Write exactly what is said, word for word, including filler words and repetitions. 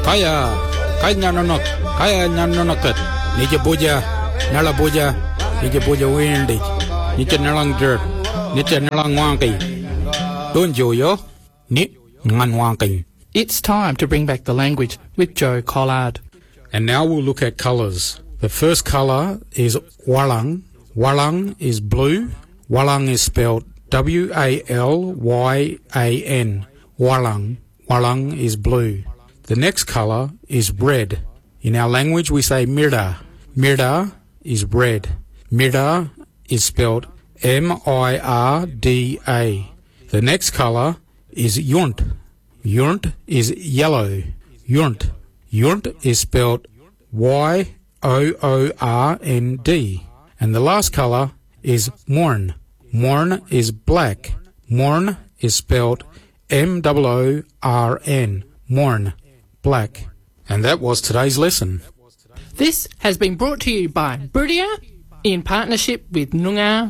Kaya, kaya nyanonok, kaya nyanonokat. Nije buja, nala buja, nije buja windy. Nije nalang dirt, nije nalang wanky. Don't yo, ni ngan wanky. It's time to bring back the language with Joe Collard. And now we'll look at colours. The first colour is walang. Walang is blue. Walang is spelled W A L Y A N. Walang. Walang is blue. The next colour is red. In our language we say mirda. Mirda is red. Mirda is spelled M I R D A. The next colour is yunt. Yunt is yellow. Yunt. Yunt is spelled Y O O R N D. And the last colour is morn. Morn is black. Morn is spelled M O O R N. Morn. Black. And that was today's lesson. This has been brought to you by Boodia in partnership with Noongar